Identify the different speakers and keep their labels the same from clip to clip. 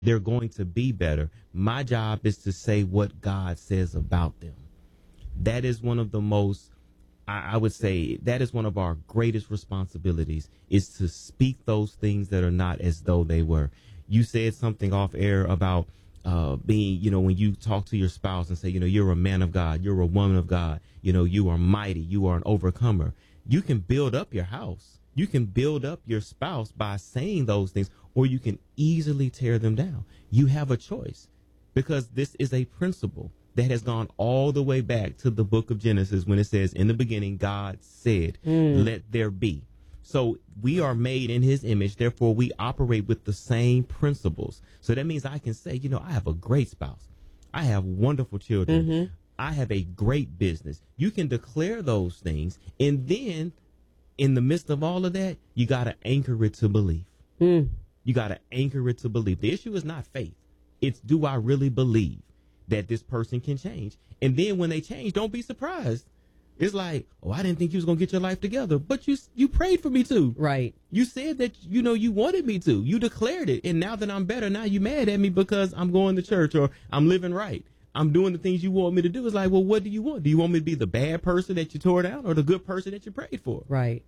Speaker 1: They're going to be better. My job is to say what God says about them. That is one of the most, I would say, that is one of our greatest responsibilities, is to speak those things that are not as though they were. You said something off air about being, when you talk to your spouse and say, you're a man of God, you're a woman of God, you are mighty, you are an overcomer. You can build up your house. You can build up your spouse by saying those things, or you can easily tear them down. You have a choice, because this is a principle that has gone all the way back to the book of Genesis, when it says, in the beginning, God said, let there be. So we are made in his image. Therefore, we operate with the same principles. So that means I can say, I have a great spouse. I have wonderful children. Mm-hmm. I have a great business. You can declare those things. And then in the midst of all of that, you got to anchor it to belief. You got to anchor it to belief. The issue is not faith. It's, do I really believe that this person can change? And then when they change, don't be surprised. It's like, I didn't think you was going to get your life together, but you prayed for me to.
Speaker 2: Right.
Speaker 1: You said that, you wanted me to. You declared it. And now that I'm better, now you mad at me because I'm going to church, or I'm living right. I'm doing the things you want me to do. It's like, well, what do you want? Do you want me to be the bad person that you tore down, or the good person that you prayed for?
Speaker 2: Right.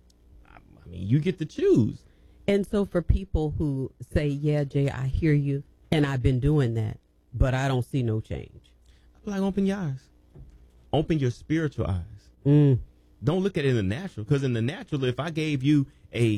Speaker 1: I mean, you get to choose.
Speaker 2: And so for people who say, yeah, Jay, I hear you, and I've been doing that, but I don't see no change.
Speaker 1: Like, open your eyes. Open your spiritual eyes. Don't look at it in the natural, because in the natural, if I gave you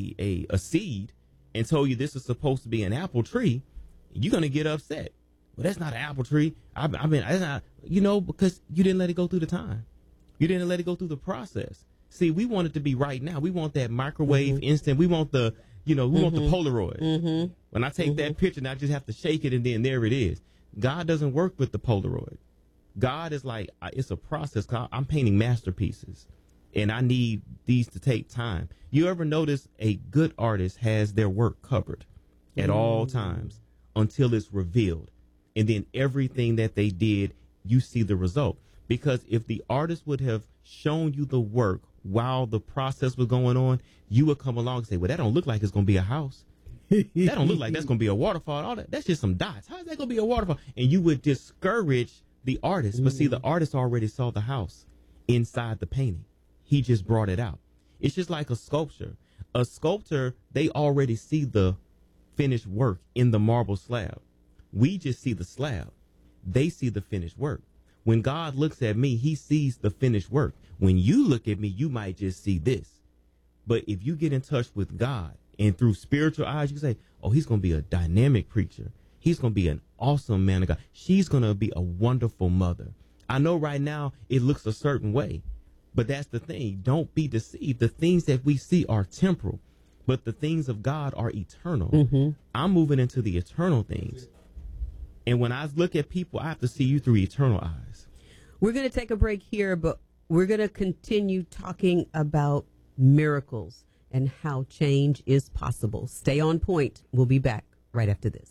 Speaker 1: a seed and told you this is supposed to be an apple tree, you're going to get upset. Well, that's not an apple tree. I mean, that's not, because you didn't let it go through the time. You didn't let it go through the process. See, we want it to be right now. We want that microwave instant. We want the, we want the Polaroid. When I take that picture, and I just have to shake it, and then there it is. God doesn't work with the Polaroid. God is like, it's a process. I'm painting masterpieces, and I need these to take time. You ever notice a good artist has their work covered at all times until it's revealed? And then everything that they did, you see the result. Because if the artist would have shown you the work while the process was going on, you would come along and say, well, that don't look like it's going to be a house. That don't look like that's going to be a waterfall. All that's just some dots. How is that going to be a waterfall? And you would discourage the artist. But see, the artist already saw the house inside the painting. He just brought it out. It's just like a sculpture. A sculptor, they already see the finished work in the marble slab. We just see the slab. They see the finished work. When God looks at me, he sees the finished work. When you look at me, you might just see this. But if you get in touch with God and through spiritual eyes, you say, oh, he's going to be a dynamic preacher. He's going to be an awesome man of God. She's going to be a wonderful mother. I know right now it looks a certain way, but that's the thing. Don't be deceived. The things that we see are temporal, but the things of God are eternal. I'm moving into the eternal things. And when I look at people, I have to see you through eternal eyes.
Speaker 2: We're going to take a break here, but we're going to continue talking about miracles and how change is possible. Stay on point. We'll be back right after this.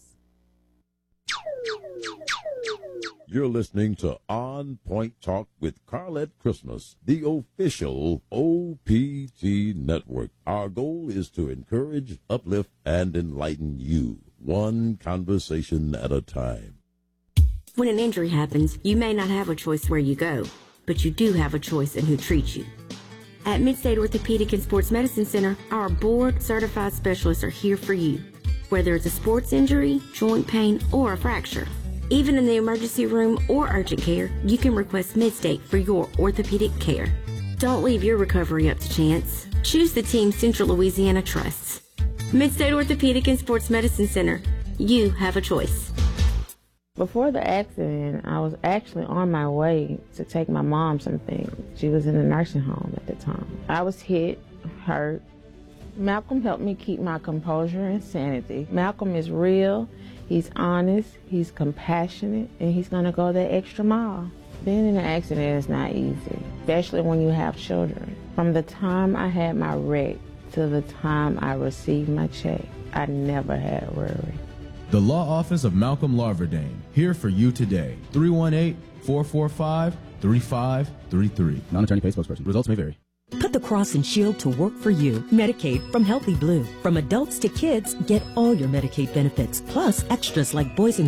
Speaker 3: You're listening to On Point Talk with Carlette Christmas, the official OPT network. Our goal is to encourage, uplift, and enlighten you, one conversation at a time.
Speaker 4: When an injury happens, you may not have a choice where you go, but you do have a choice in who treats you. At Midstate Orthopedic and Sports Medicine Center, our board-certified specialists are here for you, whether it's a sports injury, joint pain, or a fracture. Even in the emergency room or urgent care, you can request Midstate for your orthopedic care. Don't leave your recovery up to chance. Choose the team Central Louisiana trusts. Midstate Orthopedic and Sports Medicine Center. You have a choice.
Speaker 5: Before the accident, I was actually on my way to take my mom something. She was in a nursing home at the time. I was hit, hurt. Malcolm helped me keep my composure and sanity. Malcolm is real. He's honest, he's compassionate, and he's going to go that extra mile. Being in an accident is not easy, especially when you have children. From the time I had my wreck to the time I received my check, I never had a worry.
Speaker 6: The Law Office of Malcolm Larverdane, here for you today. 318-445-3533. Non-attorney paid spokesperson. Results may vary.
Speaker 7: Put the Cross and Shield to work for you. Medicaid from Healthy Blue. From adults to kids, get all your Medicaid benefits, plus extras like boys and